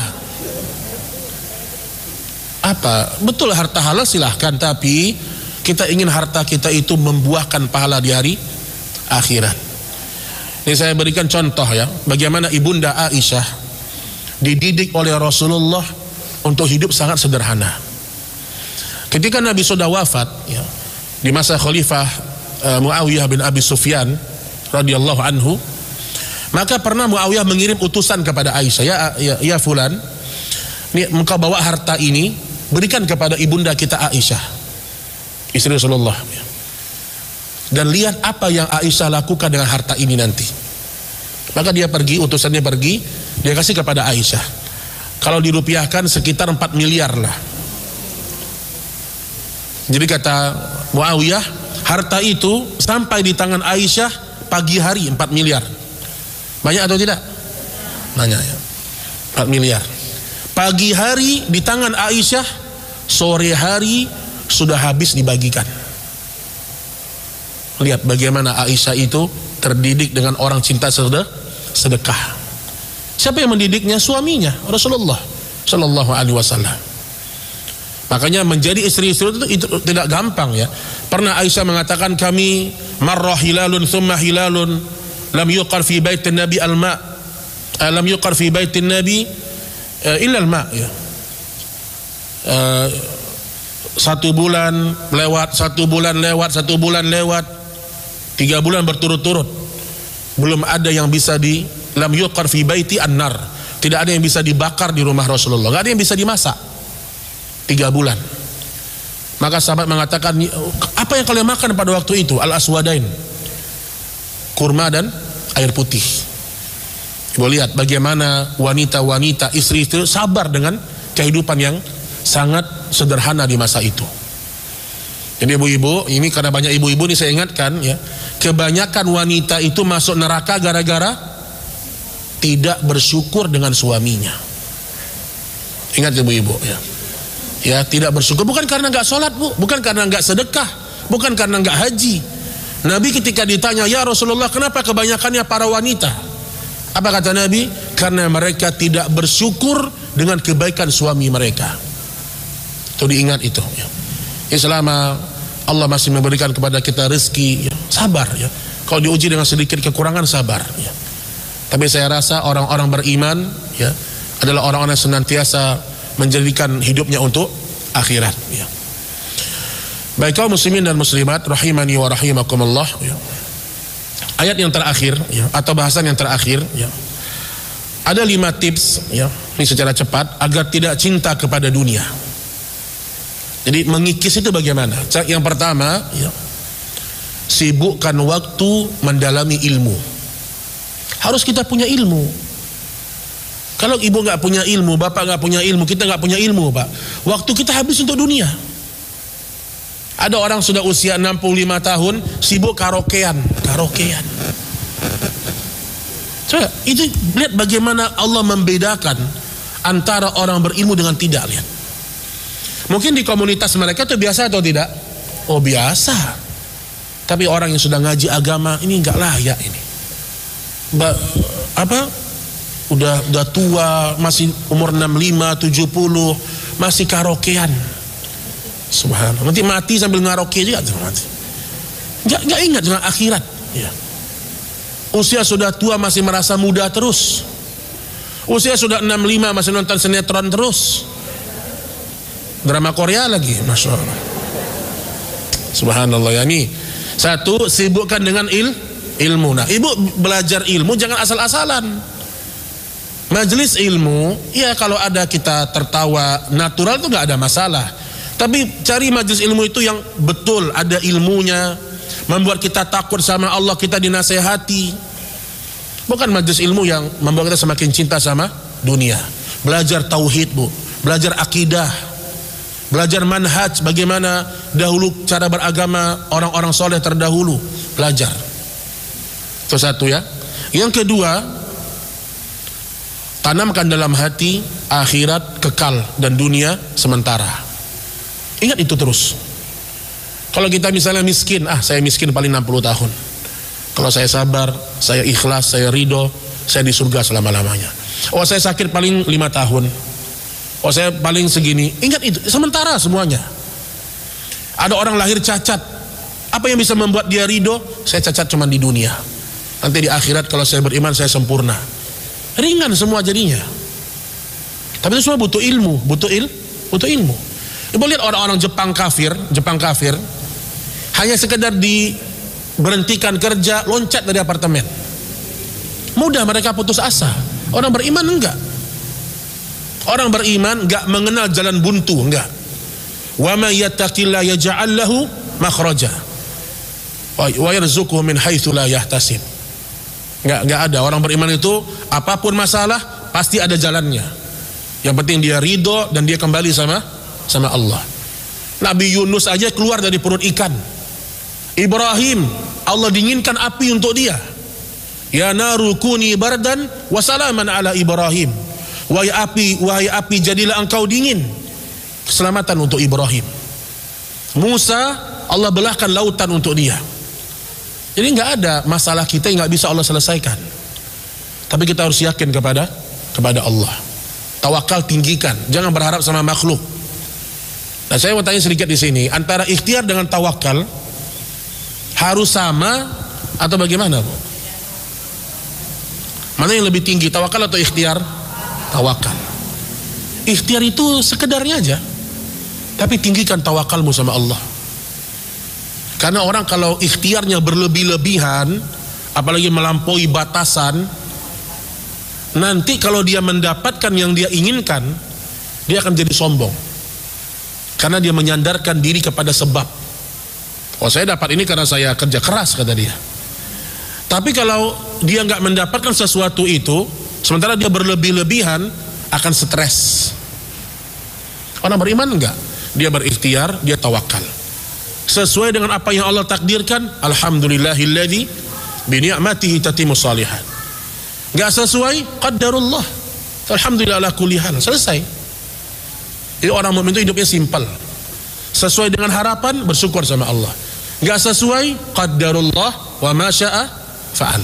Apa? Betul harta halal silahkan, tapi kita ingin harta kita itu membuahkan pahala di hari akhirat. Ini saya berikan contoh, ya, bagaimana Ibunda Aisyah dididik oleh Rasulullah untuk hidup sangat sederhana. Ketika Nabi sudah wafat, ya, di masa Khalifah uh, Muawiyah bin Abi Sufyan radhiyallahu anhu, maka pernah Muawiyah mengirim utusan kepada Aisyah, ya, ya, ya fulan, Ini engkau bawa harta ini, berikan kepada ibunda kita Aisyah, istri Rasulullah. Dan lihat apa yang Aisyah lakukan dengan harta ini nanti. Maka dia pergi, utusannya pergi, dia kasih kepada Aisyah. Kalau dirupiahkan sekitar empat miliar lah. Jadi kata Muawiyah, harta itu sampai di tangan Aisyah pagi hari empat miliar. Banyak atau tidak? Banyak ya. empat miliar. Pagi hari di tangan Aisyah, sore hari sudah habis dibagikan. Lihat bagaimana Aisyah itu terdidik dengan orang cinta sedekah. Siapa yang mendidiknya? Suaminya, Rasulullah Sallallahu Alaihi Wasallam. Makanya menjadi istri-istri itu, itu tidak gampang ya. Pernah Aisyah mengatakan, kami marrah hilalun thumma hilalun lam yuqar fi baitin nabi al-ma, lam yuqar fi baitin nabi illa al-ma ya. Uh, satu bulan lewat, satu bulan lewat, satu bulan lewat, tiga bulan berturut-turut, belum ada yang bisa di lam yuqar fi baiti an-nar, tidak ada yang bisa dibakar di rumah Rasulullah, tidak ada yang bisa dimasak tiga bulan. Maka sahabat mengatakan, apa yang kalian makan pada waktu itu? Al-aswadain, kurma dan air putih. Ibu lihat bagaimana wanita-wanita istri itu sabar dengan kehidupan yang sangat sederhana di masa itu. Jadi ibu-ibu, ini karena banyak ibu-ibu ini saya ingatkan ya, kebanyakan wanita itu masuk neraka gara-gara tidak bersyukur dengan suaminya. Ingat ibu-ibu ya. Ya, tidak bersyukur bukan karena enggak sholat bu, bukan karena enggak sedekah, bukan karena enggak haji. Nabi ketika ditanya, ya Rasulullah, kenapa kebanyakannya para wanita? Apa kata Nabi? Karena mereka tidak bersyukur dengan kebaikan suami mereka. Itu diingat itu ya. Ya, selama Allah masih memberikan kepada kita rezeki ya, sabar ya. Kalau diuji dengan sedikit kekurangan, sabar ya. Tapi saya rasa orang-orang beriman ya adalah orang-orang yang senantiasa menjadikan hidupnya untuk akhirat ya. Baik kaum muslimin dan muslimat rahimani wa rahimakumullah ya. Ayat yang terakhir ya, atau bahasan yang terakhir ya, ada lima tips ya, ini secara cepat agar tidak cinta kepada dunia. Jadi mengikis itu bagaimana? Yang pertama ya, sibukkan waktu mendalami ilmu. Harus kita punya ilmu. Kalau ibu nggak punya ilmu, bapak nggak punya ilmu, kita nggak punya ilmu, pak, waktu kita habis untuk dunia. Ada orang sudah usia enam puluh lima tahun sibuk karaokean, karaokean. Coba itu lihat bagaimana Allah membedakan antara orang berilmu dengan tidak. Lihat. Mungkin di komunitas mereka itu biasa atau tidak? Oh biasa. Tapi orang yang sudah ngaji agama ini nggak layak ini. Ba, apa? Udah udah tua, masih umur enam puluh lima, tujuh puluh, masih karaokean. Subhanallah. Nanti mati sambil ngaroke juga mati. Enggak enggak ingat dengan akhirat, ya. Usia sudah tua masih merasa muda terus. Usia sudah enam puluh lima masih nonton sinetron terus. Drama Korea lagi, Masya Allah. Subhanallah ya. Ini satu, sibukkan dengan il, ilmu. Nah, ibu belajar ilmu jangan asal-asalan. Majelis ilmu, ya kalau ada kita tertawa natural itu nggak ada masalah. Tapi cari majelis ilmu itu yang betul, ada ilmunya, membuat kita takut sama Allah, kita dinasehati. Bukan majelis ilmu yang membuat kita semakin cinta sama dunia. Belajar tauhid bu, belajar akidah, belajar manhaj, bagaimana dahulu cara beragama orang-orang soleh terdahulu, belajar. Itu satu ya. Yang kedua, tanamkan dalam hati akhirat kekal dan dunia sementara. Ingat itu terus. Kalau kita misalnya miskin, ah saya miskin paling enam puluh tahun. Kalau saya sabar, saya ikhlas, saya ridho, saya di surga selama-lamanya. Oh saya sakit paling lima tahun. Oh saya paling segini. Ingat itu, sementara semuanya. Ada orang lahir cacat. Apa yang bisa membuat dia ridho? Saya cacat cuma di dunia. Nanti di akhirat kalau saya beriman saya sempurna. Ringan semua jadinya. Tapi itu semua butuh ilmu, butuh il, butuh ilmu. Ibu lihat orang-orang Jepang kafir, Jepang kafir, hanya sekedar diberhentikan kerja, loncat dari apartemen. Mudah mereka putus asa. Orang beriman enggak. Orang beriman enggak mengenal jalan buntu, enggak. Wa may yattaqillaha yaj'al lahu makhraja wa yarzuquhu min haitsu la yahtasib. Enggak enggak ada. Orang beriman itu apapun masalah pasti ada jalannya. Yang penting dia ridho dan dia kembali sama sama Allah. Nabi Yunus aja keluar dari perut ikan. Ibrahim, Allah dinginkan api untuk dia. Ya naru kuni bardan wa salaman ala Ibrahim. Wahai api, wahai api, jadilah engkau dingin. Keselamatan untuk Ibrahim. Musa, Allah belahkan lautan untuk dia. Jadi nggak ada masalah kita yang nggak bisa Allah selesaikan. Tapi kita harus yakin kepada kepada Allah. Tawakal tinggikan, jangan berharap sama makhluk. Nah, saya mau tanya sedikit di sini, antara ikhtiar dengan tawakal harus sama atau bagaimana, Bu? Mana yang lebih tinggi, tawakal atau ikhtiar? Tawakal. Ikhtiar itu sekedarnya aja, tapi tinggikan tawakalmu sama Allah. Karena orang kalau ikhtiarnya berlebih-lebihan, apalagi melampaui batasan, nanti kalau dia mendapatkan yang dia inginkan, dia akan jadi sombong. Karena dia menyandarkan diri kepada sebab. Oh, saya dapat ini karena saya kerja keras, kata dia. Tapi kalau dia nggak mendapatkan sesuatu itu, sementara dia berlebih-lebihan, akan stres. Orang beriman enggak? Dia berikhtiar, dia tawakal. Sesuai dengan apa yang Allah takdirkan, alhamdulillahilladzi bi ni'matihi tatimmus shalihat. Enggak sesuai, qadarullah. Alhamdulillah ala kulli hal. Selesai. Jadi orang mukmin itu hidupnya simpel. Sesuai dengan harapan, bersyukur sama Allah. Enggak sesuai, qadarullah wa ma syaa fa'al.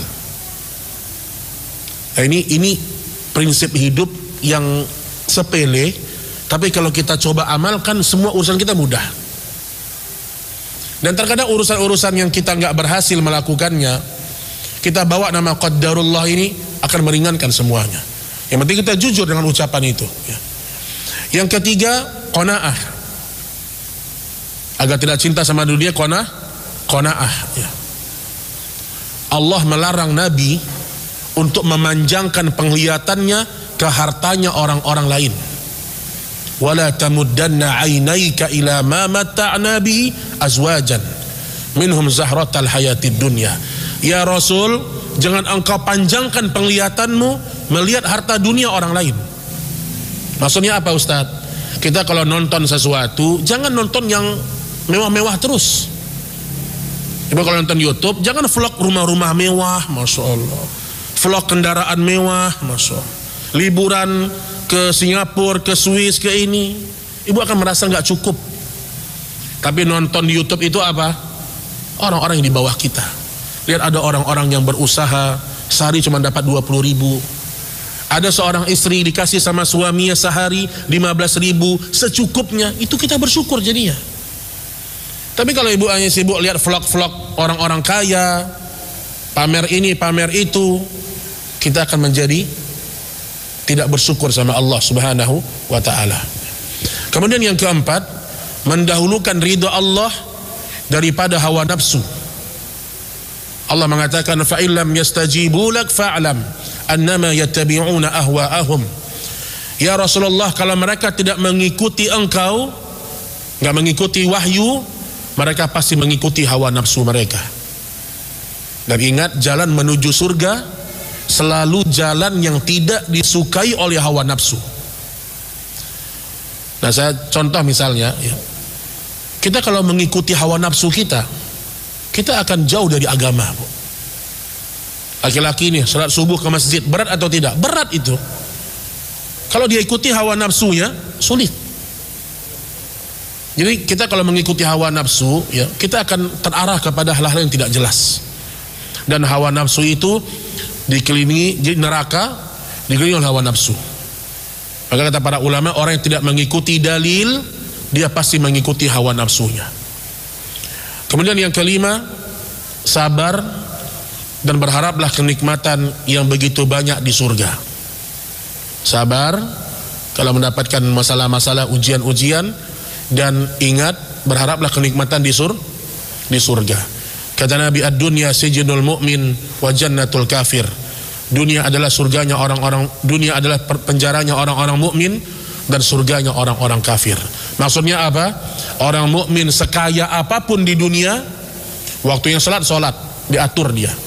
Nah, ini ini prinsip hidup yang sepele, tapi kalau kita coba amalkan, semua urusan kita mudah. Dan terkadang urusan-urusan yang kita nggak berhasil melakukannya, kita bawa nama qadarullah ini akan meringankan semuanya. Yang penting kita jujur dengan ucapan itu. Ya. Yang ketiga, qanaah. Agar tidak cinta sama dunia, qanaah, qanaah. Ya. Allah melarang Nabi untuk memanjangkan penglihatannya ke hartanya orang-orang lain. Wala tamuddanna 'ainaika ila ma matta'na bihi azwajan minhum zahratal hayatid dunya. Ya Rasul, jangan engkau panjangkan penglihatanmu melihat harta dunia orang lain. Maksudnya apa, Ustaz? Kita kalau nonton sesuatu, jangan nonton yang mewah-mewah terus. Coba kalau nonton YouTube, jangan vlog rumah-rumah mewah, Masya Allah. Vlog kendaraan mewah, Masya Allah. Liburan ke Singapura, ke Swiss, ke ini, ibu akan merasa nggak cukup. Tapi nonton di YouTube itu apa? Orang-orang yang di bawah kita. Lihat ada orang-orang yang berusaha sehari cuma dapat dua puluh ribu. Ada seorang istri dikasih sama suaminya sehari lima belas ribu, secukupnya. Itu kita bersyukur jadinya. Tapi kalau ibu hanya sibuk lihat vlog-vlog orang-orang kaya, pamer ini, pamer itu, kita akan menjadi tidak bersyukur sama Allah Subhanahu wa ta'ala. Kemudian yang keempat, mendahulukan ridha Allah daripada hawa nafsu. Allah mengatakan, fa illam yastajibu lak fa'lam annama yattabi'una ahwa'ahum. Ya Rasulullah, kalau mereka tidak mengikuti engkau, enggak mengikuti wahyu, mereka pasti mengikuti hawa nafsu mereka. Dan ingat, jalan menuju surga selalu jalan yang tidak disukai oleh hawa nafsu. Nah, saya contoh misalnya, ya, kita kalau mengikuti hawa nafsu kita, kita akan jauh dari agama, Bu. Laki-laki nih, salat subuh ke masjid, berat atau tidak? Berat itu. Kalau dia ikuti hawa nafsunya, sulit. Jadi kita kalau mengikuti hawa nafsu, ya, kita akan terarah kepada hal-hal yang tidak jelas. Dan hawa nafsu itu dikelilingi, jadi neraka dikelilingi oleh hawa nafsu. Maka kata para ulama, orang yang tidak mengikuti dalil, dia pasti mengikuti hawa nafsunya. Kemudian yang kelima, sabar dan berharaplah kenikmatan yang begitu banyak di surga. Sabar kalau mendapatkan masalah-masalah, ujian-ujian, dan ingat, berharaplah kenikmatan di sur di surga. Kata Nabi, ad-dunya sijnul mu'min wa jannatul kafir. Dunia adalah surganya orang-orang, dunia adalah penjaranya orang-orang mukmin, dan surganya orang-orang kafir. Maksudnya apa? Orang mukmin sekaya apapun di dunia, waktunya salat, salat diatur dia.